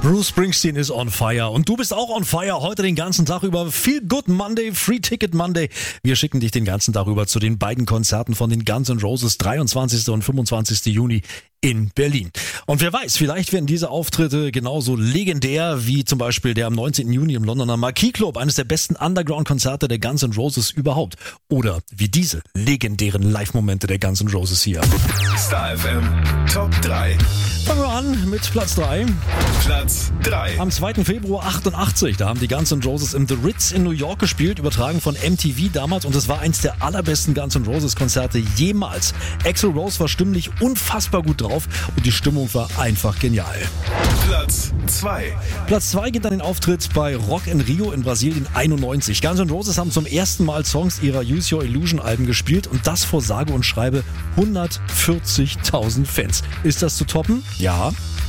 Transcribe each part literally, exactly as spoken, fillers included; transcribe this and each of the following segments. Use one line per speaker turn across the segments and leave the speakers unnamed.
Bruce Springsteen ist on fire und du bist auch on fire heute den ganzen Tag über. Feel Good Monday, Free Ticket Monday. Wir schicken dich den ganzen Tag über zu den beiden Konzerten von den Guns N' Roses, dreiundzwanzigsten und fünfundzwanzigsten Juni in Berlin. Und wer weiß, vielleicht werden diese Auftritte genauso legendär wie zum Beispiel der am neunzehnten Juni im Londoner Marquis Club, eines der besten Underground-Konzerte der Guns N' Roses überhaupt. Oder wie diese legendären Live-Momente der Guns N' Roses hier.
Star F M Top drei.
Fangen wir an mit Platz drei.
Platz drei.
Am zweiten Februar achtundachtzig, da haben die Guns N' Roses im The Ritz in New York gespielt, übertragen von M T V damals, und es war eins der allerbesten Guns N' Roses Konzerte jemals. Axl Rose war stimmlich unfassbar gut drauf und die Stimmung war einfach genial.
Platz zwei.
Platz zwei geht an den Auftritt bei Rock in Rio in Brasilien einundneunzig. Guns N' Roses haben zum ersten Mal Songs ihrer Use Your Illusion Alben gespielt und das vor sage und schreibe hundertvierzigtausend Fans. Ist das zu toppen? Ja.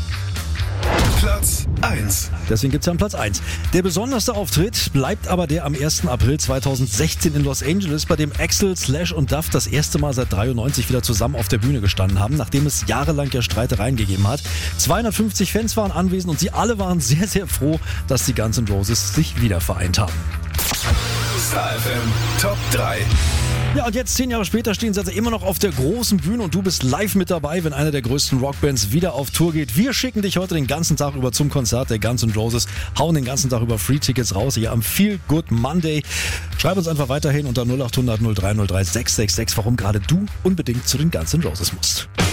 Platz eins.
Deswegen gibt's ja einen Platz eins. Der besonderste Auftritt bleibt aber der am ersten April zweitausendsechzehn in Los Angeles, bei dem Axl, Slash und Duff das erste Mal seit dreiundneunzig wieder zusammen auf der Bühne gestanden haben, nachdem es jahrelang ja Streitereien gegeben hat. zweihundertfünfzig Fans waren anwesend und sie alle waren sehr, sehr froh, dass die Guns N' Roses sich wieder vereint haben.
Star F M Top drei.
Ja, und jetzt, zehn Jahre später, stehen sie also immer noch auf der großen Bühne und du bist live mit dabei, wenn eine der größten Rockbands wieder auf Tour geht. Wir schicken dich heute den ganzen Tag über zum Konzert der Guns N' Roses, hauen den ganzen Tag über Free-Tickets raus hier am Feel Good Monday. Schreib uns einfach weiterhin unter null acht hundert null drei null drei sechs sechs sechs, warum gerade du unbedingt zu den Guns N' Roses musst.